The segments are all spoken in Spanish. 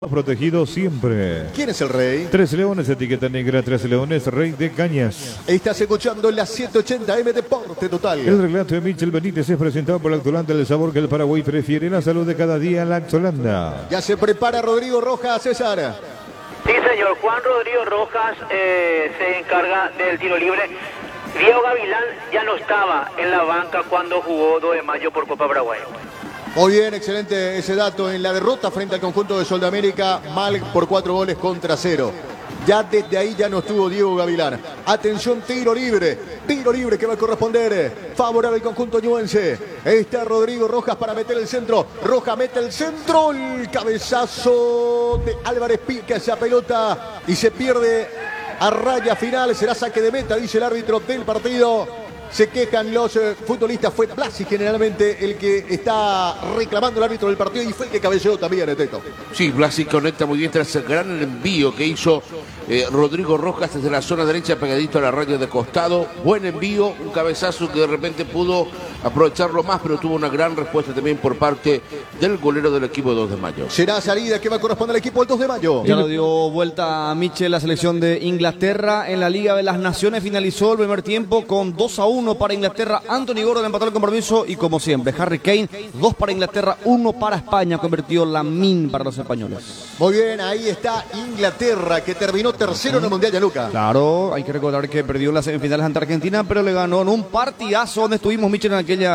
Protegido siempre. ¿Quién es el rey? Tres Leones, etiqueta negra, Tres Leones, Rey de Cañas. Estás escuchando la 780M Deporte Total. El relato de Michel Benítez es presentado por Lactolanda, el sabor que el Paraguay prefiere, la salud de cada día, Lactolanda. Ya se prepara Rodrigo Rojas, César. Sí, señor. Juan Rodrigo Rojas se encarga del tiro libre. Diego Gavilán ya no estaba en la banca cuando jugó 2 de mayo por Copa Paraguay. Muy bien, excelente ese dato en la derrota frente al conjunto de Sol de América, mal por 4 goles contra 0. Ya desde ahí ya no estuvo Diego Gavilán. Atención, tiro libre que va a corresponder favorable al conjunto ñuense. Está Rodrigo Rojas para meter el centro. Rojas mete el centro, el cabezazo de Álvarez pica esa pelota y se pierde a raya final. Será saque de meta, dice el árbitro del partido. Se quejan los futbolistas, fue Blasi generalmente el que está reclamando el árbitro del partido y fue el que cabeceó también, Teto. Sí, Blasi conecta muy bien tras el gran envío que hizo Rodrigo Rojas desde la zona derecha pegadito a la raya de costado. Buen envío, un cabezazo que de repente pudo aprovecharlo más, pero tuvo una gran respuesta también por parte del golero del equipo 2 de mayo. Será salida que va a corresponder al equipo del 2 de mayo. Ya lo dio vuelta a Michel, la selección de Inglaterra en la Liga de las Naciones. Finalizó el primer tiempo con 2-1 para Inglaterra. Anthony Gordon empató el compromiso y como siempre, Harry Kane, 2 para Inglaterra, 1 para España. Convirtió Lamine para los españoles. Muy bien, ahí está Inglaterra que terminó tercero en el Mundial, Gianluca. Claro, hay que recordar que perdió las semifinales ante Argentina, pero le ganó en un partidazo donde estuvimos, Michel, en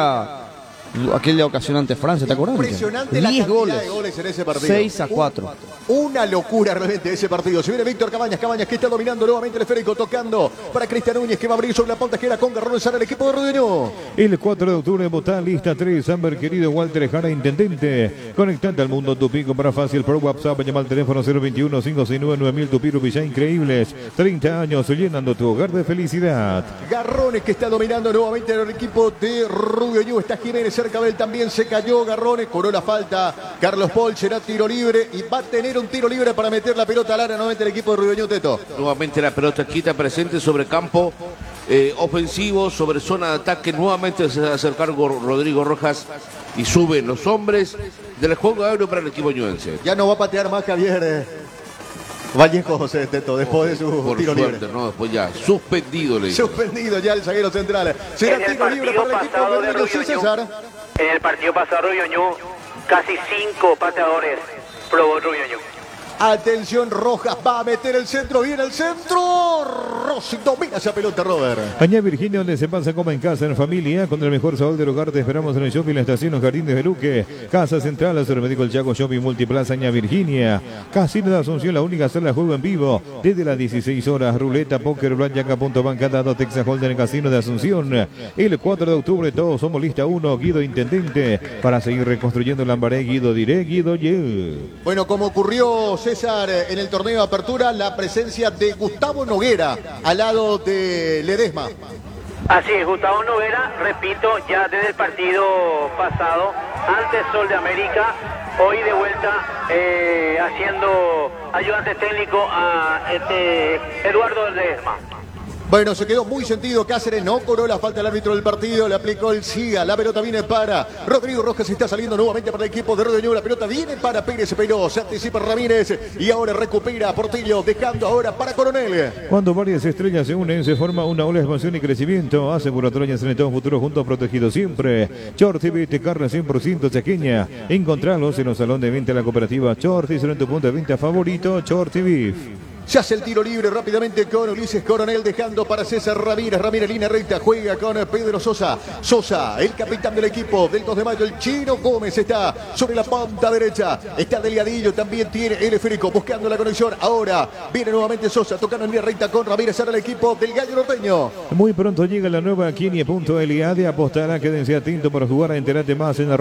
aquella ocasión ante Francia, ¿te acuerdas? Impresionante la cantidad de goles en ese partido. 6-4. Una locura realmente ese partido. Se viene Víctor Cabañas que está dominando nuevamente el esférico, tocando para Cristian Núñez, que va a abrir sobre la punta esquina con Garrón Sara, el equipo de Rodrigo. El 4 de octubre vota lista 3, Amber querido Walter Jara, intendente. Conectante al mundo Tupico para fácil por WhatsApp, llama al teléfono 021-569-9000, Tupiro Villa increíbles. 30 años llenando tu hogar de felicidad. Garrones que está dominando nuevamente el equipo de Rubio. Está Jiménez cerca de él, también se cayó Garrones, cobró la falta. Carlos Paul será tiro libre y va a tener un tiro libre para meter la pelota al área nuevamente el equipo de Rubio, Teto. Nuevamente la pelota quita presente sobre campo ofensivo, sobre zona de ataque. Nuevamente se va a acercar Rodrigo Rojas y suben los hombres del juego aéreo para el equipo ñuense. Ya no va a patear más Javier Vallejo José, Teto, después de su por tiro suerte, libre. no, después ya suspendido le digo. Suspendido ya el zaguero central. Será tiro libre para el equipo de Rubio, César. En el partido pasado, Rubio Ñu, casi 5 pateadores probó Rubio Ñu. Atención, Rojas va a meter el centro, viene el centro. Rossi domina esa pelota, Robert. Añá Virginia, donde se pasa como en casa, en familia, con el mejor sabor del hogar. Te esperamos en el shopping La Estación, los Jardines de Luque, Casa Central, Centro Médico El Chaco, Shopping Multiplaza, Añá Virginia. Casino de Asunción, la única sala de juego en vivo, desde las 16 horas. Ruleta, póker, blackjack, punto banca, dado Texas Hold'em, Casino de Asunción. El 4 de octubre, todos somos lista 1, Guido Intendente, para seguir reconstruyendo Lambaré, Guido Diré, Guido Ye. Bueno, como ocurrió, César, en el torneo de apertura, la presencia de Gustavo Noguera al lado de Ledesma. Así es, Gustavo Noguera, repito, ya desde el partido pasado, ante Sol de América, hoy de vuelta haciendo ayudante técnico a Eduardo Ledesma. Bueno, se quedó muy sentido Cáceres, no cobró la falta del árbitro del partido, le aplicó el SIGA, la pelota viene para Rodrigo Rojas, está saliendo nuevamente para el equipo de Rodrigo, la pelota viene para Pérez, pero se anticipa Ramírez y ahora recupera Portillo, dejando ahora para Coronel. Cuando varias estrellas se unen, se forma una ola de expansión y crecimiento. Aseguratorias en todo futuro juntos, protegidos siempre. Short TV, carne 100% chaqueña. Encontralos en los salones de venta de la cooperativa Short y en tu punto de venta favorito, Short TV. Se hace el tiro libre rápidamente con Ulises Coronel, dejando para César Ramírez. Ramírez, línea recta, juega con Pedro Sosa. Sosa, el capitán del equipo del 2 de mayo. El Chino Gómez está sobre la punta derecha. Está Delgadillo, también tiene el esférico, buscando la conexión. Ahora viene nuevamente Sosa, tocando en línea recta con Ramírez. Ahora el equipo del Gallo Norteño. Muy pronto llega la nueva Kenie.la de apostar. Quédense atentos para jugar. A enterarte más en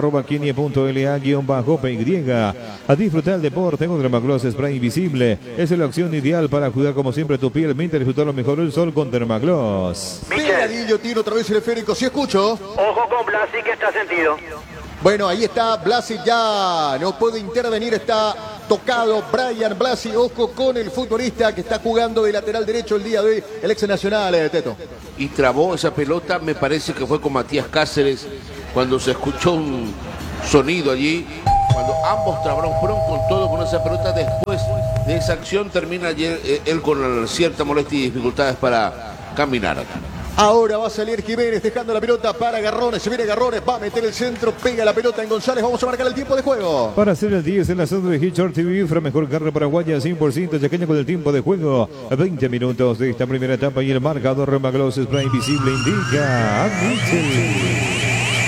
@Kenie.la_PY. A disfrutar el deporte con Dermagloss Spray Invisible. Es la opción ideal para cuidar como siempre tu piel, mientras disfrutar lo mejor del sol con Dermagloss. Delgadillo tiene otra vez el esférico, ¿sí escucho? Ojo con Blasi, que está sentido. Bueno, ahí está Blasi, ya no puede intervenir, está tocado Brian Blasi. Ojo con el futbolista que está jugando de lateral derecho el día de hoy, el ex nacional, Teto. Y trabó esa pelota, me parece que fue con Matías Cáceres, cuando se escuchó un sonido allí. cuando ambos trabaron, fueron con todo con esa pelota. Después de esa acción termina él con cierta molestia y dificultades para caminar. Ahora va a salir Jiménez dejando la pelota para Garrones. Se viene Garrones, va a meter el centro, pega la pelota en González. Vamos a marcar el tiempo de juego. Para hacer el 10 en la zona de Hitchard TV, Infra, mejor carne paraguaya, 100% chaqueña con el tiempo de juego. 20 minutos de esta primera etapa y el marcador Remagloss Spray Invisible indica a Mitchell.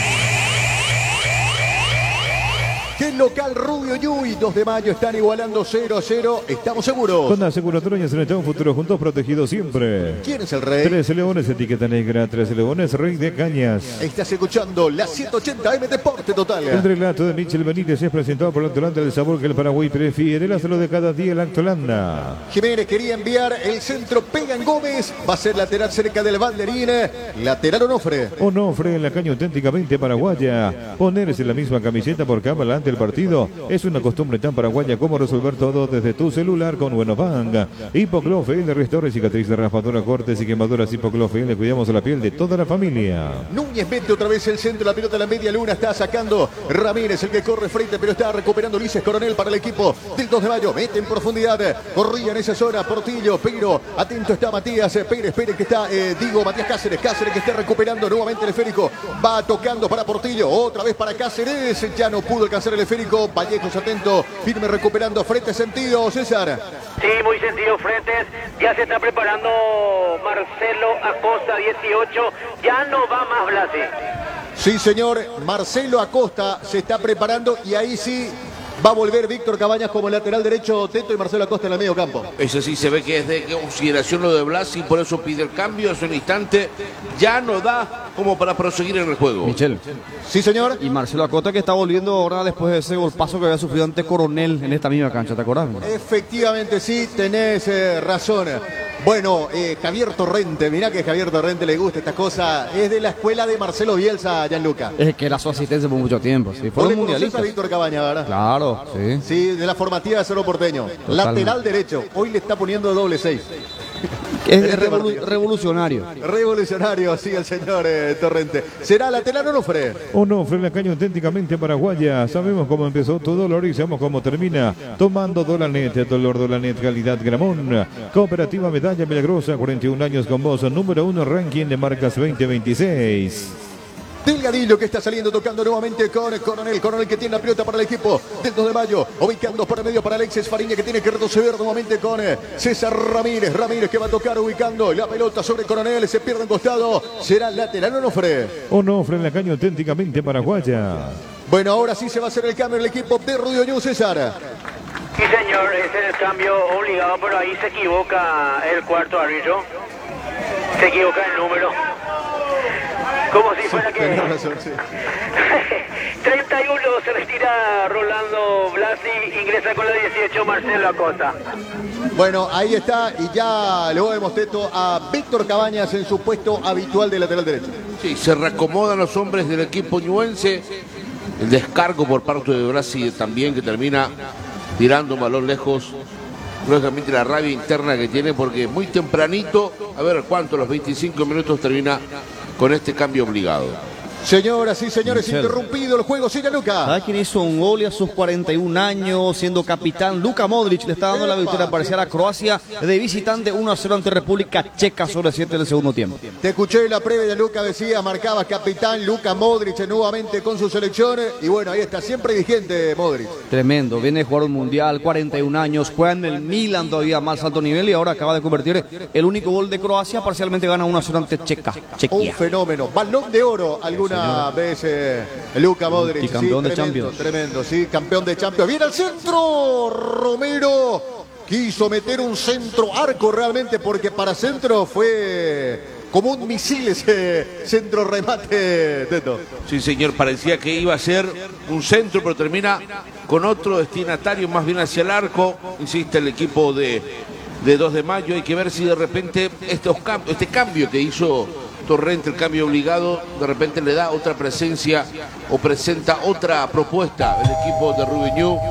Que el local Rubio Ñuy, 2 de mayo, están igualando 0-0. Estamos seguros. Con aseguradoras en un futuro juntos protegidos siempre. ¿Quién es el rey? 13 Leones, etiqueta negra. 13 Leones, Rey de Cañas. Estás escuchando la 180 M Deporte Total. El relato de Michel Benítez es presentado por la Lactolanda, el sabor que el Paraguay prefiere. La salud de cada día, la Lactolanda. Jiménez quería enviar el centro, pega en Gómez. Va a ser lateral cerca del banderín. Lateral Onofre. Onofre en la caña auténticamente paraguaya. Ponerse la misma camiseta por cámara ante el partido es una costumbre tan paraguaya como resolver todo desde tu celular con Buenobank. Hipoclofel de restaure, cicatrices, raspadura, cortes y quemaduras. Hipoclofel, le cuidamos a la piel de toda la familia. Núñez mete otra vez el centro, la pelota a la media luna, está sacando Ramírez, el que corre frente, pero está recuperando Ulises Coronel para el equipo del 2 de mayo. Mete en profundidad, corría en esa zona Portillo, pero atento está Matías Pérez que está, Matías Cáceres que está recuperando nuevamente el esférico. Va tocando para Portillo, otra vez para Cáceres, ya no pudo alcanzar el esférico. Vallejos atento, firme recuperando frente sentido, César. Sí, muy sentido Fretes, ya se está preparando Marcelo Acosta, 18, ya no va más Blasi. Sí, señor, Marcelo Acosta se está preparando y ahí sí va a volver Víctor Cabañas como lateral derecho, Teto, y Marcelo Acosta en el medio campo. Eso sí se ve que es de consideración lo de Blasi, por eso pide el cambio. Es un instante, ya no da como para proseguir en el juego. Michel. Sí, señor. Y Marcelo Acosta, que está volviendo ahora después de ese golpazo que había sufrido ante Coronel en esta misma cancha, ¿te acordás? Efectivamente, sí, tenés razón. Bueno, Javier Torrente, mirá que a Javier Torrente le gusta esta cosa. Es de la escuela de Marcelo Bielsa, Gianluca. Es que era su asistencia por mucho tiempo. Sí, Vos le conocés mundialistas. a Víctor Cabañas, ¿verdad? Claro, sí. Sí, de la formativa de Cerro Porteño. Totalmente. Lateral derecho. Hoy le está poniendo doble 6. Es revolucionario. Revolucionario, sí, el señor Torrente. ¿Será lateral o no, Fred? Onofre en la caña auténticamente paraguaya. Sabemos cómo empezó tu dolor y sabemos cómo termina. Tomando Dolanet, dolor Dolanet, calidad Gramón. Cooperativa Medalla Milagrosa, 41 años con vos. Número 1 ranking de marcas 2026. Delgadillo que está saliendo tocando nuevamente con Coronel que tiene la pelota para el equipo del 2 de mayo, ubicando por el medio para Alexis Fariña que tiene que retroceder nuevamente con César Ramírez que va a tocar ubicando la pelota sobre Coronel, se pierde en costado, será lateral Onofre. Onofre en la caña auténticamente paraguaya. Bueno, ahora sí se va a hacer el cambio en el equipo de Rubio Ñuy, César. Sí, señor, ese es el cambio obligado, pero ahí se equivoca el cuarto árbitro. Se equivoca el número. Como si fuera que... Tenés razón, sí. 31 se retira Rolando Blasi, ingresa con la 18 Marcelo Acosta. Bueno, ahí está y ya lo vemos, Teto, a Víctor Cabañas en su puesto habitual de lateral derecho. Sí, se reacomodan los hombres del equipo ñuense. El descargo por parte de Blasi también, que termina tirando un balón lejos. Lógicamente la rabia interna que tiene, porque muy tempranito, a ver cuánto, los 25 minutos termina con este cambio obligado. Señoras y señores, Michel. interrumpido el juego, sigue Luca. ¿Sabes quién hizo un gol y a sus 41 años siendo capitán? Luka Modric le está dando la victoria parcial a Croacia de visitante 1-0 ante República Checa sobre 7 del segundo tiempo. Te escuché en la previa de Luca, decía, marcaba capitán Luka Modric nuevamente con su selección. Y bueno, ahí está, siempre vigente Modric. Tremendo, viene a jugar un mundial, 41 años, juega en el Milan todavía más alto nivel y ahora acaba de convertir el único gol de Croacia, parcialmente gana 1-0 ante Chequia. Un fenómeno, balón de oro alguna vez Luka Modric. Y campeón de tremendo, Champions. tremendo, sí, campeón de Champions. Viene al centro, Romero quiso meter un centro arco realmente, porque para centro fue como un misil ese centro remate, Teto. Sí, señor, parecía que iba a ser un centro, pero termina con otro destinatario más bien hacia el arco. Insiste el equipo de 2 de mayo. Hay que ver si de repente este cambio que hizo Torrente, el cambio obligado, de repente le da otra presencia o presenta otra propuesta el equipo de Rubio Ñuy.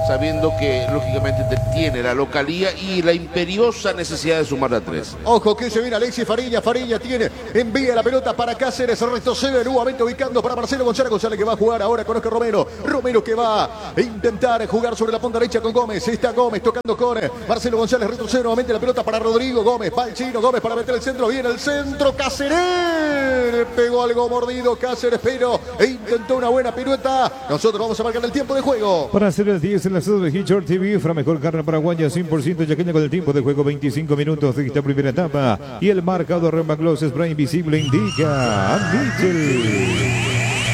sabiendo que lógicamente tiene la localía y la imperiosa necesidad de sumar a 3. Ojo que se viene Alexis Fariña. Fariña envía la pelota para Cáceres. Retrocede nuevamente ubicando para Marcelo González. González que va a jugar ahora con Oscar Romero. Romero que va a intentar jugar sobre la punta derecha con Gómez. Está Gómez tocando con Marcelo González. Retrocede nuevamente la pelota para Rodrigo Gómez. Va el chino Gómez para meter el centro. Viene el centro. Cáceres. Pegó algo mordido Cáceres, pero intentó una buena pirueta. Nosotros vamos a marcar el tiempo de juego. Para hacer el 10 en la sede de Hitchcock TV, la mejor carne paraguaya 100% yaqueña con el tiempo de juego 25 minutos de esta primera etapa. Y el marcador Rema Gloss Spray Invisible indica a Mitchell.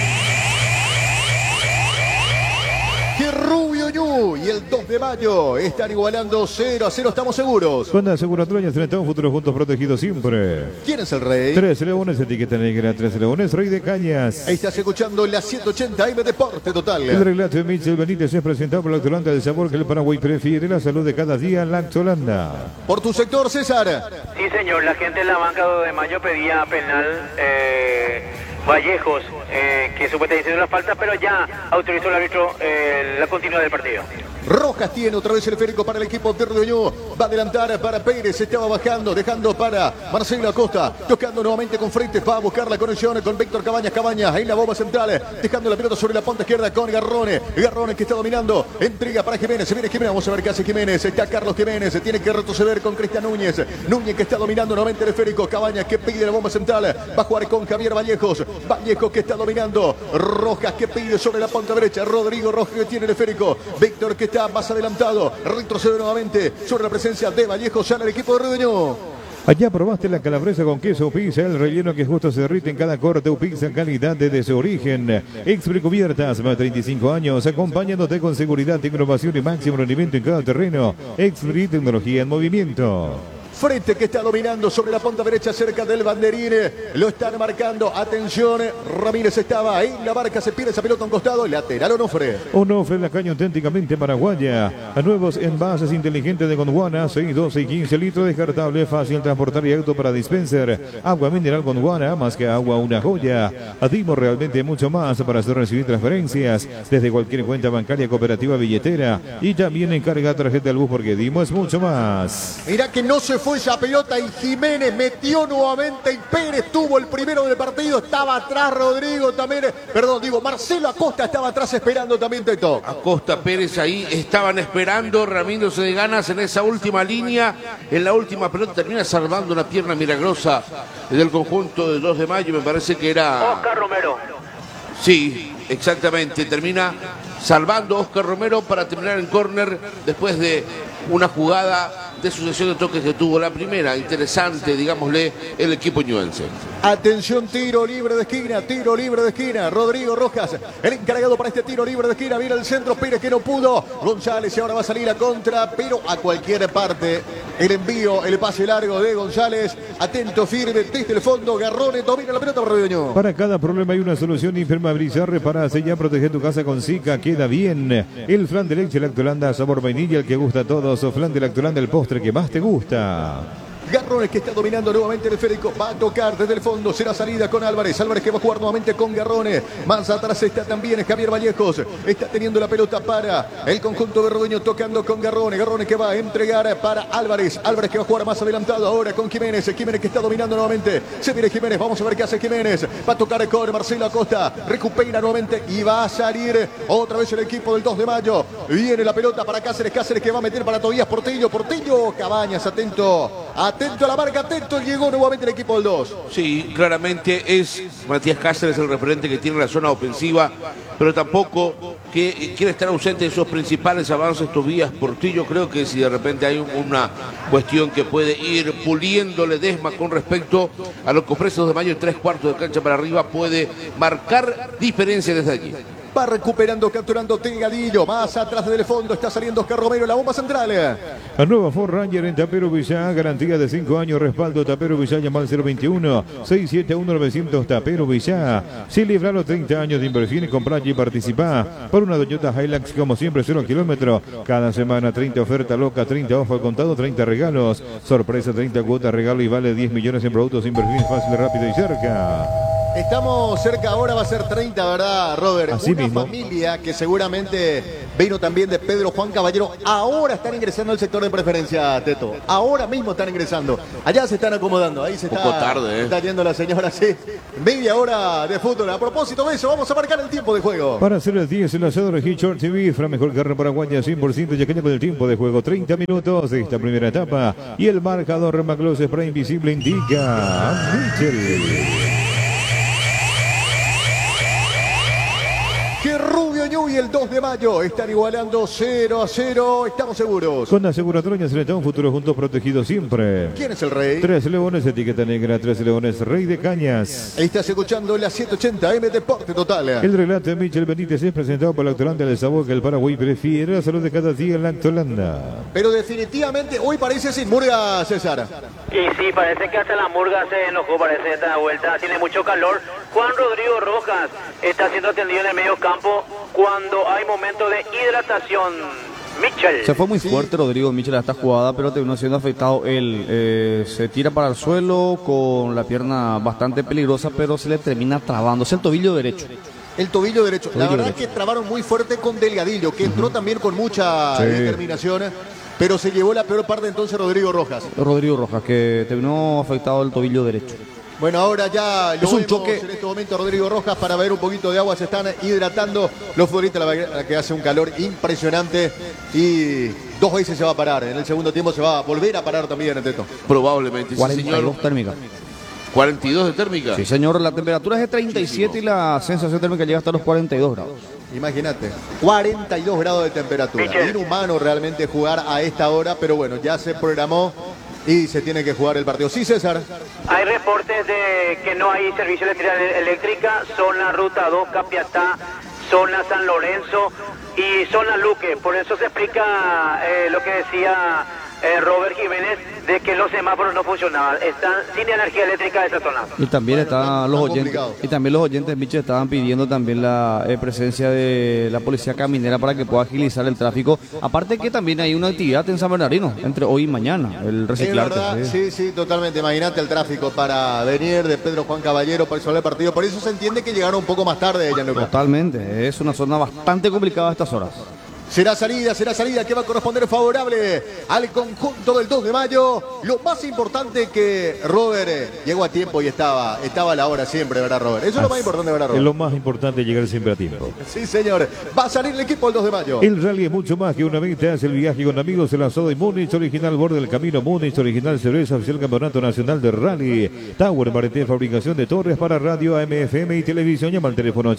Que Rubio Ñu y el 2 de mayo están igualando 0-0, estamos seguros. Con aseguratoria enfrentado un futuro juntos protegidos siempre. ¿Quién es el rey? 13 Leones, etiqueta negra, 13 Leones, Rey de Cañas. Estás escuchando la 180 M Deporte Total. El relato de Mitchell Benítez es presentado por la Lactolanda del sabor que el Paraguay prefiere, la salud de cada día, Lactolanda. Por tu sector, César. Sí, señor, la gente en la banca 2 de mayo pedía penal Vallejos, que supuestamente hizo la falta, pero ya autorizó el árbitro la continuidad del partido. Rojas tiene otra vez el esférico para el equipo de Rioñó. Va a adelantar para Pérez. Estaba bajando, dejando para Marcelo Acosta. Tocando nuevamente con frente. Va a buscar la conexión con Víctor Cabañas. Cabañas en la bomba central. Dejando la pelota sobre la punta izquierda con Garrone. Garrone que está dominando. Entrega para Jiménez. Se viene Jiménez. Vamos a ver qué hace Jiménez. Está Carlos Jiménez. Se tiene que retroceder con Cristian Núñez. Núñez que está dominando nuevamente el esférico. Cabañas que pide la bomba central. Va a jugar con Javier Vallejos. Vallejos que está dominando. Rojas que pide sobre la punta derecha. Rodrigo Rojas que tiene el esférico. Víctor que está más adelantado, retrocede nuevamente sobre la presencia de Vallejo, ya en el equipo de Redeño. Allá probaste la calabresa con queso pizza, el relleno que justo se derrite en cada corte, pizza calidad desde su origen. Exprecubiertas, más de 35 años, acompañándote con seguridad, innovación y máximo rendimiento en cada terreno. Expri tecnología en movimiento. Frente que está dominando sobre la punta derecha cerca del banderín. Lo están marcando. Atención. Ramírez estaba en la marca. Se pierde esa pelota a un costado. Lateral Onofre. Onofre, la caña auténticamente paraguaya. A nuevos envases inteligentes de Gondwana. 6, 12 y 15 litros. Descartable, fácil transportar y auto para dispenser. Agua mineral Gondwana. Más que agua, una joya. Dimos realmente mucho más para hacer recibir transferencias desde cualquier cuenta bancaria, cooperativa, billetera. Y también encarga tarjeta del bus porque dimos es mucho más. Mirá que no se fue esa pelota y Jiménez metió nuevamente y Pérez tuvo el primero del partido. Estaba atrás Rodrigo también. Perdón, digo, Marcelo Acosta estaba atrás esperando también Teto. Acosta, Pérez ahí estaban esperando, ramiéndose de ganas en esa última línea. En la última pelota termina salvando una pierna milagrosa del conjunto de 2 de mayo. Me parece que era Oscar Romero. Sí, exactamente. Termina salvando Oscar Romero para terminar en córner después de una jugada de sucesión de toques que tuvo la primera. Interesante, digámosle, el equipo ñuense. Atención, tiro libre de esquina, tiro libre de esquina. Rodrigo Rojas, el encargado para este tiro libre de esquina. Viene el centro, Pérez que no pudo. González y ahora va a salir a contra, pero a cualquier parte. El envío, el pase largo de González. Atento, firme, desde el fondo. Garrone domina la pelota para Redoño. Para cada problema hay una solución. Impermeabilizar, reparar, sellar, proteger tu casa con Zika. Queda bien. El flan de leche Lactolanda, sabor vainilla, el que gusta a todos. O flan de Lactolanda, el postre que más te gusta. Garrones que está dominando nuevamente el esférico. Va a tocar desde el fondo. Será salida con Álvarez. Álvarez que va a jugar nuevamente con Garrones. Más atrás está también Javier Vallejos. Está teniendo la pelota para el conjunto de Rodeño tocando con Garrones. Garrones que va a entregar para Álvarez. Álvarez que va a jugar más adelantado ahora con Jiménez. Jiménez que está dominando nuevamente. Se viene Jiménez. Vamos a ver qué hace Jiménez. Va a tocar con Marcelo Acosta. Recupera nuevamente y va a salir otra vez el equipo del 2 de mayo. Viene la pelota para Cáceres. Cáceres que va a meter para Tobías Portillo. Portillo. Cabañas. Atento. Atento a la marca, atento, llegó nuevamente el equipo del 2. Sí, claramente es Matías Cáceres el referente que tiene la zona ofensiva, pero tampoco que quiere estar ausente de sus principales avances. Tobías Portillo, creo que si de repente hay una cuestión que puede ir puliendo Ledesma con respecto a lo que ofrece 2 de mayo en 3/4 de cancha para arriba, puede marcar diferencia desde allí. Va recuperando, capturando Delgadillo. Más atrás del fondo está saliendo Oscar Romero, la bomba central. La nueva Ford Ranger en Tapero Villá, garantía de 5 años, respaldo Tapero Villá, llama al 021-671-900 Tapero Villá. Celebra los 30 años de inversión y comprar y participar por una Toyota Hilux, como siempre, 0 kilómetros. Cada semana 30 oferta loca, 30 ojo al contado, 30 regalos. Sorpresa, 30 cuotas, regalo y vale 10 millones en productos, inversiones fácil, rápido y cerca. Estamos cerca, ahora va a ser 30, ¿verdad, Robert? Así Una mismo. familia que seguramente vino también de Pedro Juan Caballero. Ahora están ingresando al sector de preferencia, Teto. Ahora mismo están ingresando. Allá se están acomodando. Ahí se Poco está, tarde, está yendo la señora, sí. Media hora de fútbol. A propósito de eso, vamos a marcar el tiempo de juego. Para hacer el 10, el asador Hitchcock TV, la mejor carne paraguaya 100% yaqueña con el tiempo de juego. 30 minutos de esta primera etapa. Y el marcador Maclos Spray Invisible indica a Michel. Que Rubio Ñuy el 2 de mayo están igualando 0-0. Estamos seguros. Con aseguradoras se le da un futuro juntos protegido siempre. ¿Quién es el rey? 3 Leones, etiqueta negra, 3 Leones, Rey de Cañas. Estás escuchando la 780 M Deporte Total. El relato de Michel Benítez es presentado por la Octolanda del sabor que el Paraguay prefiere. La salud de cada día en la Octolanda. Pero definitivamente hoy parece sin murga, César. Y sí, parece que hasta la murga se enojó, parece esta vuelta, tiene mucho calor. Juan Rodrigo Rojas está siendo atendido en el medio campo cuando hay momento de hidratación. Michel. Se fue muy fuerte Rodrigo Michel a esta jugada, pero terminó siendo afectado él. Se tira para el suelo con la pierna bastante peligrosa, pero se le termina trabando. Es el tobillo derecho. El tobillo derecho. La Tobillo verdad derecho. que trabaron muy fuerte con Delgadillo, que entró también con mucha determinación, pero se llevó la peor parte entonces Rodrigo Rojas. Rodrigo Rojas, que terminó afectado el tobillo derecho. Bueno, ahora ya lo Es un vemos choque. en este momento Rodrigo Rojas para ver un poquito de agua, se están hidratando los futbolistas, la verdad que hace un calor impresionante y 2 veces se va a parar. En el segundo tiempo se va a volver a parar también el Teto. Probablemente, sí, 42 señor. térmica. 42 de térmica. Sí, señor, la temperatura es de 37 y la sensación térmica llega hasta los 42 grados. Imagínate, 42 grados de temperatura. Michel. Inhumano realmente jugar a esta hora, pero bueno, ya se programó y se tiene que jugar el partido. Sí, César. Hay reportes de que no hay servicio de electricidad eléctrica, zona Ruta 2, Capiatá, zona San Lorenzo y zona Luque. Por eso se explica lo que decía Robert Jiménez de que los semáforos no funcionaban. Están sin energía eléctrica de esa zona. Y también Bueno, están los tan oyentes, complicado. y también los oyentes, Michel, estaban pidiendo también la presencia de la policía caminera para que pueda agilizar el tráfico. Aparte que también hay una actividad en San Bernardino, entre hoy y mañana, el Es reciclarte. verdad, sí, totalmente. Imagínate el tráfico para venir de Pedro Juan Caballero para resolver el partido. Por eso se entiende que llegaron un poco más tarde, Gianluca. Totalmente, es una zona bastante complicada a estas horas. Será salida que va a corresponder favorable al conjunto del 2 de mayo. Lo más importante que Robert llegó a tiempo y estaba a la hora siempre, ¿verdad, Robert? Eso es lo más importante, ¿verdad, Es Robert? lo más importante llegar siempre a tiempo. Sí, señor. Va a salir el equipo el 2 de mayo. El rally es mucho más que una meta, es el viaje con amigos, el asado de Múnich, original borde del camino Múnich, original cerveza, oficial Campeonato Nacional de Rally. Tower Marete, fabricación de torres para radio, AM, FM y televisión. Llama al teléfono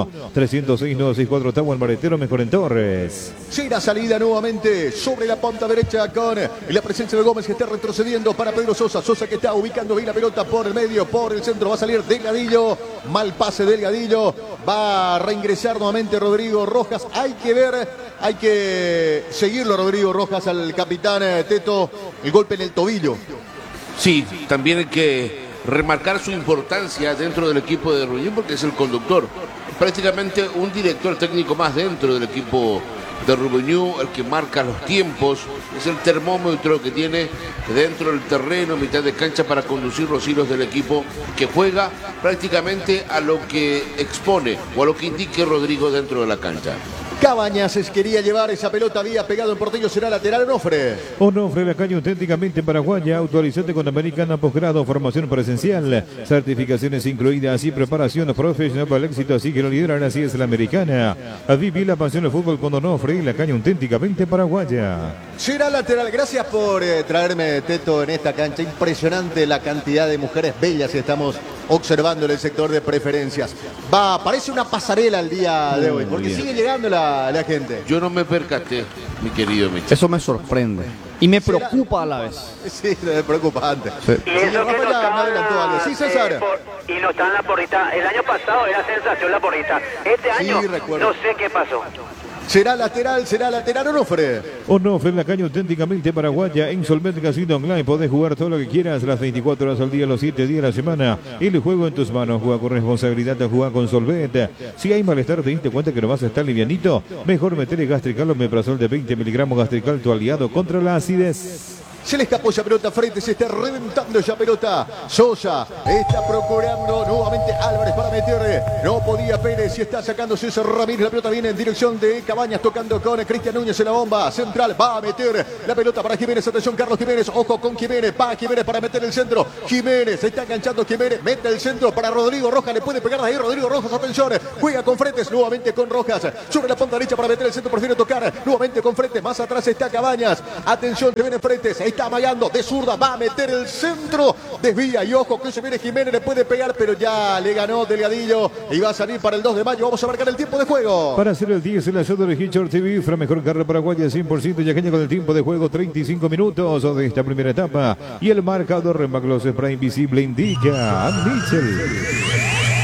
81-306-964 Tower Maretero, mejor en torres. Será salida nuevamente sobre la punta derecha con la presencia de Gómez que está retrocediendo para Pedro Sosa. Sosa que está ubicando bien la pelota por el medio, por el centro. Va a salir Delgadillo. Mal pase Delgadillo. Va a reingresar nuevamente Rodrigo Rojas. Hay que ver, hay que seguirlo Rodrigo Rojas al capitán Teto. El golpe en el tobillo. Sí, también hay que remarcar su importancia dentro del equipo de Rubén porque es el conductor. Prácticamente un director técnico más dentro del equipo de Rubeñú, el que marca los tiempos, es el termómetro que tiene dentro del terreno, mitad de cancha para conducir los hilos del equipo que juega prácticamente a lo que expone o a lo que indique Rodrigo dentro de la cancha. Cabañas quería llevar esa pelota, había pegado en Porteño, será lateral Onofre. Onofre, la calle auténticamente paraguaya, actualizante con Americana, posgrado, formación presencial, certificaciones incluidas y preparación profesional para el éxito, así que lo lideran, así es la Americana. A vivir la pasión del fútbol con Onofre, la calle auténticamente paraguaya. Será lateral, gracias por traerme Teto en esta cancha, impresionante la cantidad de mujeres bellas que estamos observando en el sector de preferencias. Parece una pasarela el día de hoy, porque bien. sigue llegando la gente. Yo no me percaté, mi querido Michel. Eso me sorprende y me preocupa a la vez. Sí, es preocupante. Y Sí, eso que Rafael no me estaba adelantó algo. Sí, César. y no está en la porrita. El año pasado era sensación la porrita. Este año recuerdo. no sé qué pasó. Será lateral Onofre. Onofre, la calle auténticamente paraguaya, en Solvent Casino Online, podés jugar todo lo que quieras, las 24 horas al día, los 7 días de la semana. El juego en tus manos, juega con responsabilidad, juega con Solvent. Si hay malestar, te diste cuenta que no vas a estar livianito, mejor meterle Gastrical o Meprazol de 20 miligramos Gastrical, tu aliado contra la acidez. Se le escapó esa pelota frente, se está reventando esa pelota. Sosa está procurando nuevamente Álvarez para meter. No podía Pérez y está sacando César Ramírez. La pelota viene en dirección de Cabañas, tocando con Cristian Núñez en la bomba central. Va a meter la pelota para Jiménez. Atención, Carlos Jiménez. Ojo con Jiménez. Va Jiménez para meter el centro. Jiménez se está enganchando. Jiménez mete el centro para Rodrigo Rojas. Le puede pegar de ahí Rodrigo Rojas. Atención. Juega con Fretes. Nuevamente con Rojas. Sobre la punta derecha para meter el centro. Prefiere tocar. Nuevamente con Fretes. Más atrás está Cabañas. Atención, te viene Fretes. Está amagando de zurda. Va a meter el centro. Desvía y ojo que se viene Jiménez. Le puede pegar, pero ya le ganó Delgadillo. Y va a salir para el 2 de mayo. Vamos a marcar el tiempo de juego. Para hacer el 10 en la zona de Hitchcock TV, la mejor carrera paraguaya 100% yaqueña con el tiempo de juego 35 minutos de esta primera etapa. Y el marcador en Maclos Spray Invisible indica a Mitchell.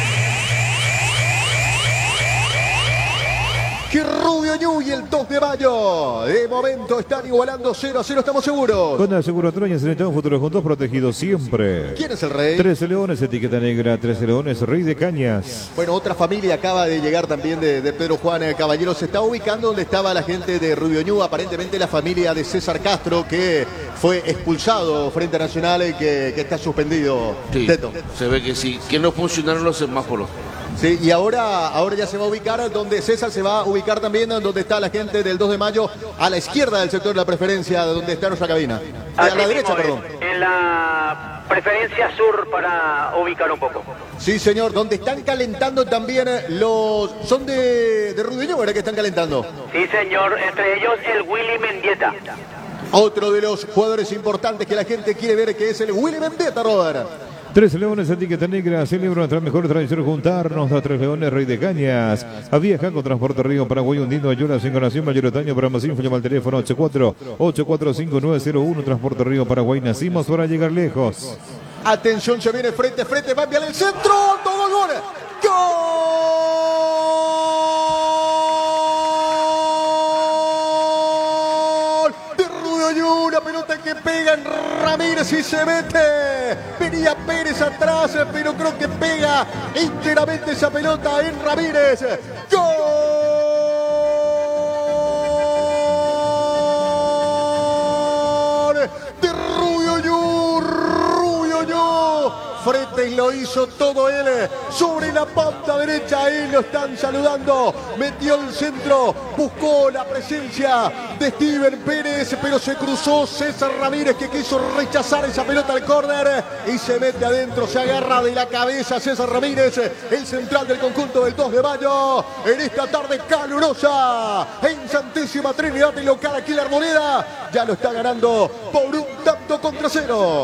Que Rubio Ñu y el 2 de mayo. De momento están igualando 0-0, estamos seguros. Con Aseguro Troña, en el futuro juntos, protegidos siempre. ¿Quién es el rey? 13 Leones, etiqueta negra, 13 Leones, Rey de Cañas. Bueno, otra familia acaba de llegar también de Pedro Juan Caballero. Se está ubicando donde estaba la gente de Rubio Ñu. Aparentemente la familia de César Castro, que fue expulsado frente a Nacional y que está suspendido. Sí, Teto. se ve que sí, que no funcionaron los semáforos. Sí, y ahora ya se va a ubicar donde César se va a ubicar también, donde está la gente del 2 de mayo, a la izquierda del sector de la preferencia, donde está nuestra cabina. A la derecha, perdón. En la preferencia sur para ubicar un poco. Sí, señor, donde están calentando también los... Son de Rubio Ñu, ¿verdad que están calentando? Sí, señor, entre ellos el Willy Mendieta. Otro de los jugadores importantes que la gente quiere ver, que es el Willy Mendieta, Robert. 13 Leones, etiqueta negra, celebra nuestra mejor tradición juntarnos a 3 Leones, Rey de Cañas. A Vieja con Transporte Río Paraguay, hundiendo ayudas en Conación Mayoritaño. Para más info llama al teléfono 84-845-901. Transporte Río Paraguay, nacimos para llegar lejos. Atención, se viene frente, va a enviar el centro. ¡Todo gol! ¡Gol! De Rubio Ñu, una pelota que pega en Ramírez y se mete. Venía Pérez atrás, pero creo que pega enteramente esa pelota en Ramírez. ¡Gol! De Rubio Ñu, Rubio Ñu. Fretes lo hizo todo él. Sobre la punta derecha, ahí lo están saludando. Metió el centro, buscó la presencia de Steven Pérez, pero se cruzó César Ramírez, que quiso rechazar esa pelota al córner y se mete adentro, se agarra de la cabeza César Ramírez, el central del conjunto del 2 de mayo, en esta tarde calurosa en Santísima Trinidad y local aquí la Arboleda. Ya lo está ganando por un tanto contra 0.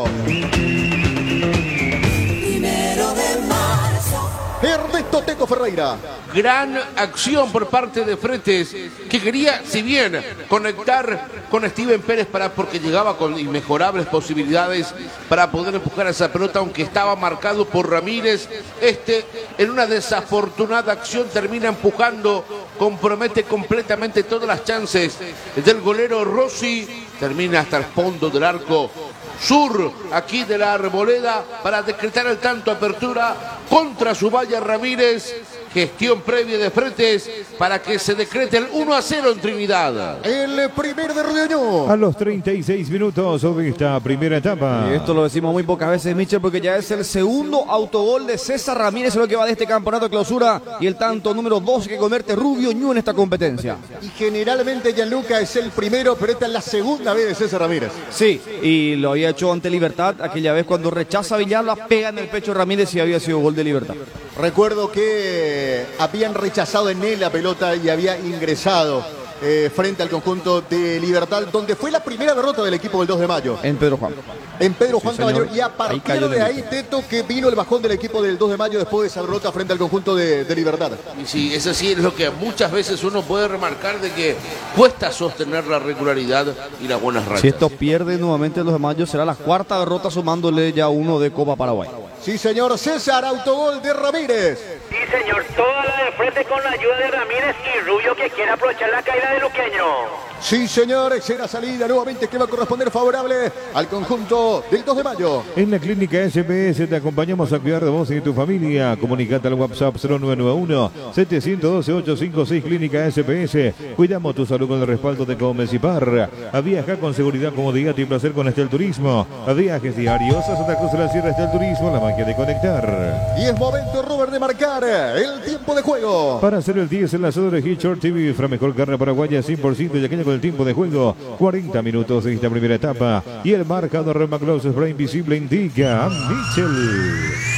Ernesto Teco Ferreira. Gran acción por parte de Fretes, que quería, si bien, conectar con Steven Pérez porque llegaba con inmejorables posibilidades para poder empujar esa pelota, aunque estaba marcado por Ramírez. En una desafortunada acción, termina empujando, compromete completamente todas las chances del golero Rossi. Termina hasta el fondo del arco sur aquí de la Arboleda para decretar el tanto. Apertura contra Subaya Ramírez. Gestión previa de Fretes para que se decrete el 1-0 en Trinidad. El primer de Rubio Ñu. A los 36 minutos de esta primera etapa. Y esto lo decimos muy pocas veces, Michel, porque ya es el segundo autogol de César Ramírez en lo que va de este campeonato de clausura y el tanto número 2 que convierte Rubio Ñu en esta competencia. Y generalmente Gianluca es el primero, pero esta es la segunda vez de César Ramírez. Sí, y lo había hecho ante Libertad aquella vez cuando rechaza a Villar, la pega en el pecho de Ramírez y había sido gol de Libertad. Recuerdo que habían rechazado en él la pelota y había ingresado frente al conjunto de Libertad, donde fue la primera derrota del equipo del 2 de mayo. En Pedro Juan. En Pedro Juan Sí, Caballero. señor. Y a partir de ahí, Teto, que vino el bajón del equipo del 2 de mayo después de esa derrota frente al conjunto de Libertad. Y sí, eso sí es lo que muchas veces uno puede remarcar, de que cuesta sostener la regularidad y las buenas rachas. Si esto pierde nuevamente el 2 de mayo, será la cuarta derrota sumándole ya uno de Copa Paraguay. Sí, señor. César, autogol de Ramírez. Sí, señor, toda la de frente con la ayuda de Ramírez y Rubio, que quiere aprovechar la caída de Luqueño. Sí, señores, será salida nuevamente que va a corresponder favorable al conjunto del 2 de mayo. En la clínica SPS te acompañamos a cuidar de vos y de tu familia. Comunicate al WhatsApp 0991-712-856, Clínica SPS. Cuidamos tu salud con el respaldo de Comecipar. A viajar con seguridad, comodidad y placer con Estel Turismo. A viajes diarios a Santa Cruz de la Sierra, Estel Turismo, la magia de conectar. Y es momento, Robert, de marcar el tiempo de juego. Para hacer el 10 enlazador de Hitchort TV, Fra mejor carne paraguaya 100% y aquella con el tiempo de juego, 40 minutos de esta primera etapa. Y el marcador Rema Close Spray Invisible indica a Mitchell.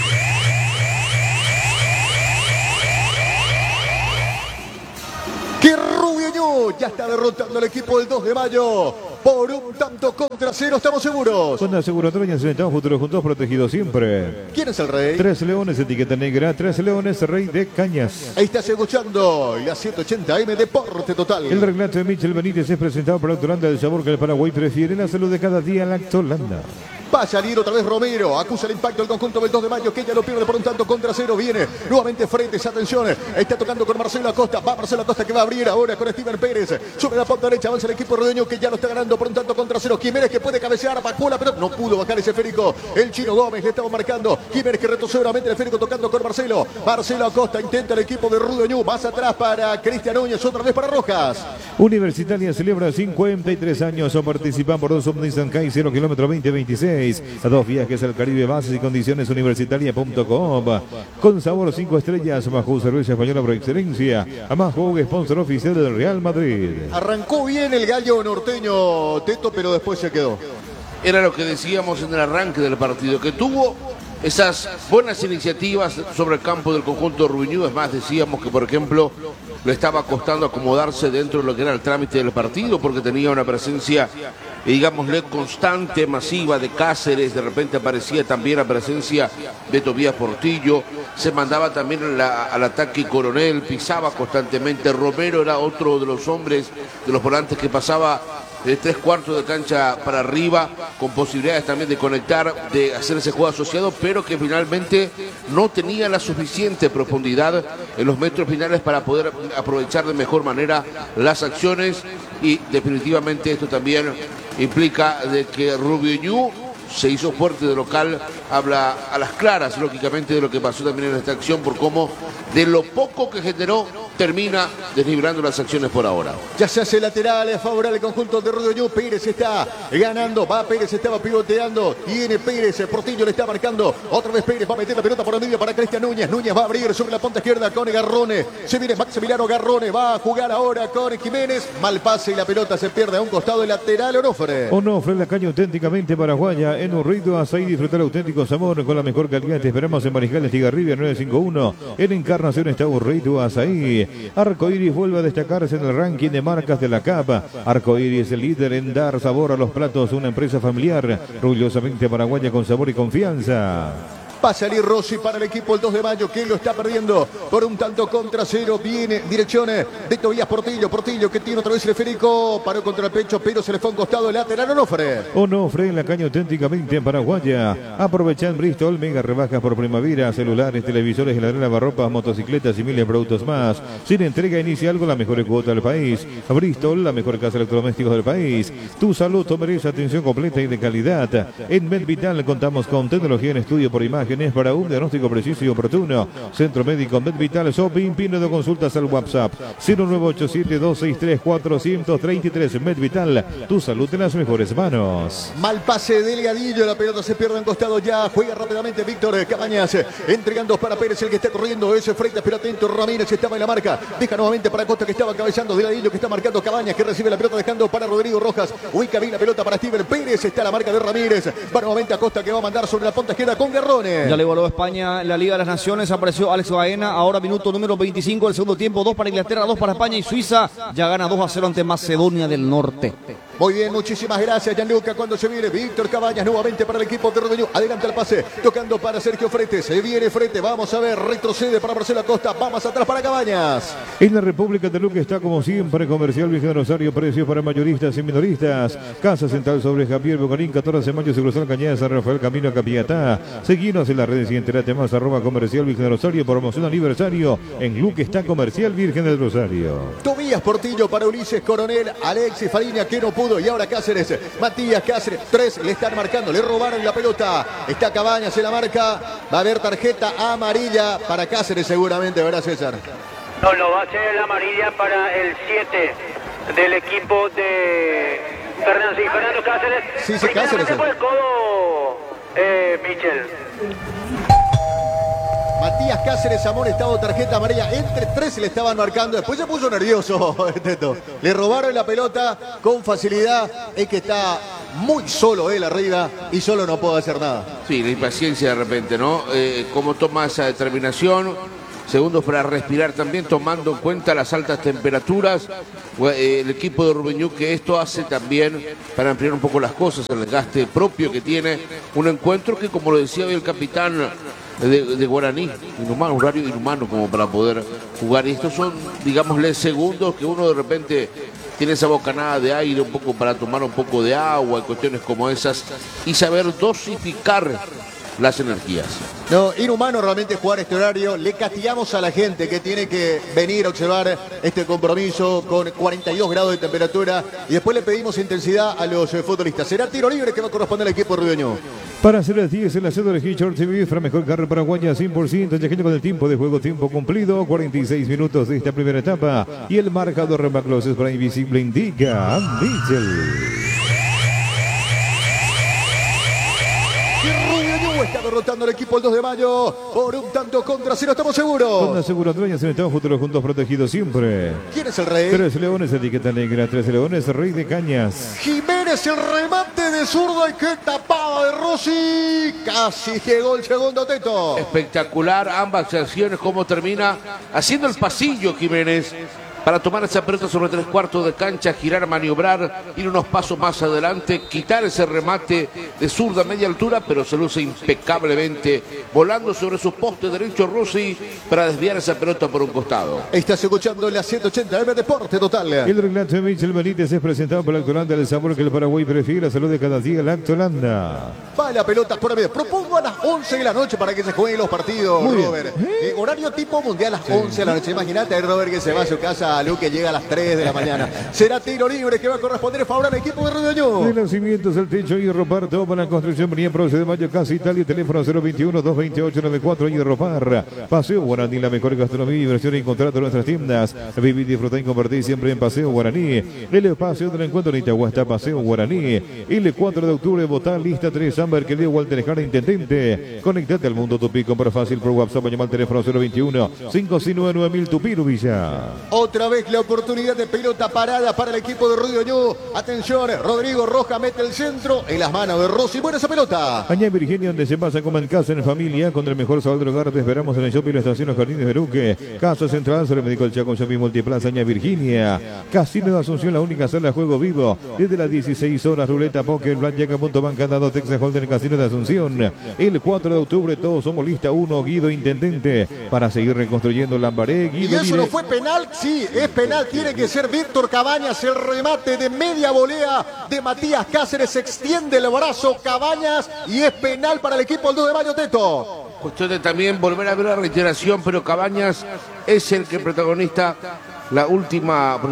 Que Rubio ya está derrotando al equipo del 2 de mayo por un tanto contra 0, estamos seguros. Con aseguratoria en Centavo Futuro Juntos, protegido siempre. ¿Quién es el rey? 3 Leones, etiqueta negra, 3 Leones, Rey de Cañas. Ahí estás escuchando la 180 AM Deporte Total. El relato de Michel Benítez es presentado por Lactolanda, del sabor que el Paraguay prefiere, la salud de cada día, Lactolanda. Va a salir otra vez Romero, acusa el impacto del conjunto del 2 de mayo, que ya lo pierde por un tanto contra 0, viene nuevamente Fretes, atención, está tocando con Marcelo Acosta, va Marcelo Acosta que va a abrir ahora con Steven Pérez, sobre la punta derecha, avanza el equipo rodeño que ya lo está ganando por un tanto contra 0, Jiménez que puede cabecear, bajó la pelota, no pudo bajar ese esférico, el Chino Gómez le estaba marcando, Jiménez que retrocede nuevamente el esférico tocando con Marcelo Acosta, intenta el equipo de Rudeñú, más atrás para Cristian Núñez, otra vez para Rojas. Universitaria celebra 53 años, o participan por 2 Nissan Kai 0 kilómetro 2026, a 2 viajes al Caribe, bases y condiciones universitaria.com, con sabor 5 estrellas, bajo servicio español por excelencia, a más juego, sponsor oficial del Real Madrid. Arrancó bien el gallo norteño, Teto, pero después se quedó. Era lo que decíamos en el arranque del partido, que tuvo esas buenas iniciativas sobre el campo del conjunto Rubiñú. Es más, decíamos que, por ejemplo, le estaba costando acomodarse dentro de lo que era el trámite del partido, porque tenía una presencia, digámosle, constante, masiva de Cáceres. De repente aparecía también la presencia de Tobías Portillo, se mandaba también al ataque Coronel, pisaba constantemente. Romero era otro de los hombres, de los volantes que pasaba de 3/4 de cancha para arriba, con posibilidades también de conectar, de hacer ese juego asociado, pero que finalmente no tenía la suficiente profundidad en los metros finales para poder aprovechar de mejor manera las acciones. Y definitivamente esto también implica de que Rubiñú se hizo fuerte de local, habla a las claras, lógicamente, de lo que pasó también en esta acción, por cómo de lo poco que generó termina deslibrando las acciones por ahora. Ya se hace lateral favorable al conjunto de Rudeñú. Pérez está ganando, va Pérez, estaba pivoteando, tiene Pérez, Portillo le está marcando, otra vez Pérez va a meter la pelota por el medio para Cristian Núñez, Núñez va a abrir sobre la punta izquierda con Garrone, se viene Maximiliano Garrone, va a jugar ahora con Jiménez, mal pase y la pelota se pierde a un costado, el lateral Onofre. Onofre, la caña auténticamente paraguaya, en un rito azaí, disfrutar auténtico sabor con la mejor calidad. Te esperamos en Mariscal Estigarribia 951, en Encarnación está un rito azaí. Arcoiris vuelve a destacarse en el ranking de marcas de la CAP. Arcoiris, el líder en dar sabor a los platos, una empresa familiar, orgullosamente paraguaya con sabor y confianza. Va a salir Rossi para el equipo el 2 de mayo, que lo está perdiendo por un tanto contra 0. Viene direcciones de Tobías Portillo. Portillo que tiene otra vez el esférico. Paró contra el pecho, pero se le fue a un costado lateral. Onofre en la caña auténticamente en paraguaya. Aprovechan Bristol, mega rebajas por primavera, celulares, televisores, heladeras, lavarropas, motocicletas y miles de productos más. Sin entrega inicial con la mejor cuota del país. Bristol, la mejor casa de electrodomésticos del país. Tu salud merece atención completa y de calidad. En MedVital contamos con tecnología en estudio por imagen para un diagnóstico preciso y oportuno. Centro Médico MedVital Shopping, pino de consultas al WhatsApp 0987-263-433. MedVital, tu salud en las mejores manos. Mal pase Delgadillo, la pelota se pierde en costado ya, juega rápidamente Víctor Cabañas, entregando para Pérez, el que está corriendo ese Freitas, pero atento Ramírez, estaba en la marca, deja nuevamente para Costa que estaba cabezando, Delgadillo que está marcando Cabañas, que recibe la pelota dejando para Rodrigo Rojas, ubica bien la pelota para Steven Pérez, está la marca de Ramírez, va nuevamente a Costa que va a mandar sobre la punta izquierda con Garrone. Ya le igualó España en la Liga de las Naciones, apareció Alex Baena, ahora minuto número 25 del segundo tiempo, 2 para Inglaterra, 2 para España y Suiza, ya gana 2-0 ante Macedonia del Norte. Muy bien, muchísimas gracias, Gianluca. Cuando se viene Víctor Cabañas nuevamente para el equipo de Rodeño. Adelante al pase, tocando para Sergio Frete. Se viene Frete, vamos a ver, retrocede para Marcelo Acosta. Vamos atrás para Cabañas. En la República de Luque está como siempre Comercial Virgen de Rosario, precios para mayoristas y minoristas. Casa Central sobre Javier Bocarín, 14 mayo, Cruzal Cañaza, Rafael Camino Capiatá. Seguinos en las redes y entérate más, @Comercial Virgen de Rosario, promoción aniversario. En Luque está Comercial Virgen del Rosario. Tobías Portillo para Ulises Coronel, Alexis Fariña que no pudo y ahora Cáceres, Matías Cáceres, 3 le están marcando, le robaron la pelota, está Cabañas en la marca, va a haber tarjeta amarilla para Cáceres seguramente, ¿verdad, César? No, lo va a hacer la amarilla para el 7 del equipo de Fernando Cáceres. Sí, Cáceres. Por el codo, Michel. Matías Cáceres amonestado, tarjeta amarilla. Entre 3 le estaban marcando. Después se puso nervioso. Le robaron la pelota con facilidad. Es que está muy solo él arriba y solo no puede hacer nada. Sí, la impaciencia de repente, ¿no? Cómo toma esa determinación. Segundos para respirar también, tomando en cuenta las altas temperaturas. El equipo de Rubeñú, que esto hace también para ampliar un poco las cosas, el desgaste propio que tiene. Un encuentro que, como lo decía hoy el capitán de Guaraní, inhumano, un horario inhumano como para poder jugar. Y estos son, digámosle, segundos que uno de repente tiene esa bocanada de aire un poco para tomar un poco de agua y cuestiones como esas y saber dosificar las energías. No, inhumano realmente jugar este horario. Le castigamos a la gente que tiene que venir a observar este compromiso con 42 grados de temperatura y después le pedimos intensidad a los futbolistas. Será tiro libre que va a corresponder al equipo rubeño. Para hacer las 10 en la sede de Hitchcock TV, para mejor carro paraguaya 100%, ya con el tiempo de juego, tiempo cumplido, 46 minutos de esta primera etapa y el marcador Remacloses para Invisible indica a Mitchell. Está derrotando al equipo el 2 de mayo por un tanto contra 0, estamos seguros. Con la segura dueña en Estado Futuro juntos protegidos siempre. ¿Quién es el rey? 3 Leones, etiqueta negra, 3 Leones, Rey de Cañas. Jiménez, el remate de zurdo y qué tapada de Rossi. Casi llegó el segundo teto. Espectacular ambas acciones, cómo termina haciendo el pasillo Jiménez para tomar esa pelota sobre 3/4 de cancha, girar, maniobrar, ir unos pasos más adelante, quitar ese remate de zurda a media altura, pero se luce impecablemente, volando sobre su poste derecho Rossi para desviar esa pelota por un costado. Estás escuchando la 180 M Deporte Total. El relato de Michel Benítez es presentado por la Actolanda, el sabor que el Paraguay prefiere, la salud de cada día, la Actolanda. Va la pelota por medio. Propongo a las 11 de la noche para que se jueguen los partidos, muy Robert. Horario tipo mundial a las 11 de la noche. Imagínate, Robert, que se va a su casa a Luque, llega a las 3 de la mañana. Será tiro libre que va a corresponder a favor al equipo de Rodeño. De nacimientos, el techo y ropar, todo para la construcción. Venía Proce de Mayo, Casa Italia, teléfono 021-228-94 y ropar. Paseo Guaraní, la mejor gastronomía y diversión en contrato en nuestras tiendas. Vivir, disfrutar y compartir siempre en Paseo Guaraní. El espacio del encuentro en Itagua está Paseo Guaraní. El 4 de octubre, votar lista 3, Amber, que Leo Walter Jara, intendente. Conectate al mundo Tupi, compra fácil por WhatsApp, llamar al teléfono 021-559-9000 Tupiru Villa. Otra vez la oportunidad de pelota parada para el equipo de Rodeño. Atención, Rodrigo Roja mete el centro en las manos de Rossi. Buena esa pelota. Allá en Virginia, donde se pasa como en casa, en familia, con el mejor sabor del hogar. Te esperamos en el shopping La Estación Los Jardines de Luque. Casa Central, se le medicó el Chaco Shopping Multiplaza, Aña Virginia. Casino de Asunción, la única sala de juego vivo. Desde las 16 horas, ruleta, póker, blackjack, punto banca, dado Texas Hold'em, Casino de Asunción. El 4 de octubre, todos somos lista 1, Guido Intendente, para seguir reconstruyendo Lambaré. Guido, ¿Y eso no fue penal? Sí, es penal. Tiene que ser Víctor Cabañas. El remate de media volea de Matías Cáceres. Extiende el brazo Cabañas y es penal para el equipo del 2 de mayo, Teto. Cuestión de también volver a ver la reiteración, pero Cabañas es el que protagoniza la última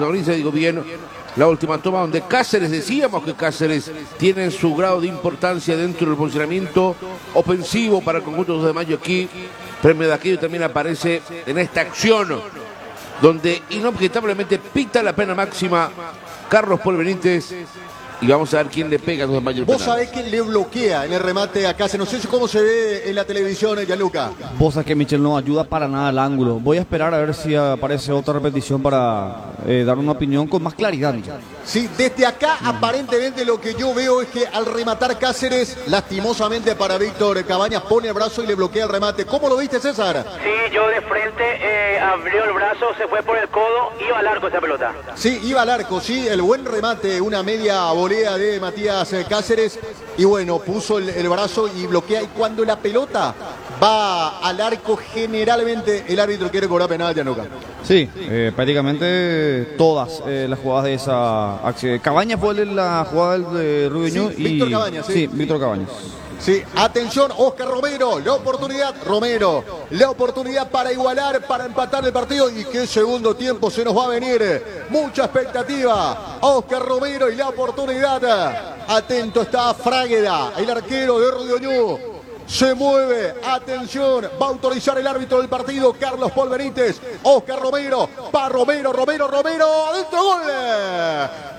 toma donde Cáceres, decíamos que Cáceres tiene su grado de importancia dentro del funcionamiento ofensivo para el conjunto 2 de mayo aquí. Premio de aquello también aparece en esta acción donde inobjetablemente pita la pena máxima Carlos Paul Benítez. Y vamos a ver quién le pega a 2 de mayo el penal. Vos sabés quién le bloquea en el remate a Cáceres. No sé cómo se ve en la televisión, Gianluca. Vos sabés que Michel no ayuda para nada al ángulo. Voy a esperar a ver si aparece otra repetición para dar una opinión con más claridad. Sí, desde acá aparentemente lo que yo veo es que al rematar Cáceres, lastimosamente para Víctor Cabañas, pone el brazo y le bloquea el remate. ¿Cómo lo viste, César? Sí, yo de frente abrió el brazo, se fue por el codo, iba al arco esa pelota. Sí, iba al arco, sí, el buen remate, una media volea de Matías Cáceres y bueno, puso el brazo y bloquea. Y cuando la pelota va al arco, generalmente el árbitro quiere cobrar penal, Gianluca. Sí, prácticamente todas las jugadas de esa acción. Cabañas fue la jugada de Rubio Sí, Víctor Cabañas, sí. Sí, Víctor Cabañas. Sí, atención, Oscar Romero, la oportunidad, la oportunidad para igualar, para empatar el partido y qué segundo tiempo se nos va a venir. Mucha expectativa, Oscar Romero y la oportunidad. Atento está Frágueda, el arquero de Rudiñú. Se mueve, atención, va a autorizar el árbitro del partido, Carlos Paul Benítez. Oscar Romero, va Romero, adentro, gol.